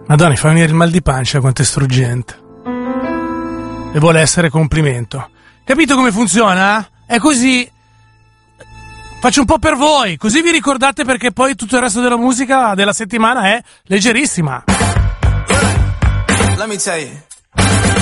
Madonna, mi fa venire il mal di pancia, quanto è struggente. E vuole essere complimento. Capito come funziona? È così. Faccio un po' per voi, così vi ricordate, perché poi tutto il resto della musica della settimana è leggerissima. Let me tell you.